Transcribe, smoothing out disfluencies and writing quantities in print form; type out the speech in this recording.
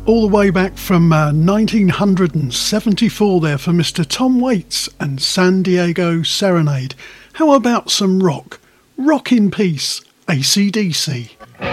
all the way back from 1974 there for Mr. Tom Waits and San Diego Serenade. How about some rock? Rock in Peace, AC/DC.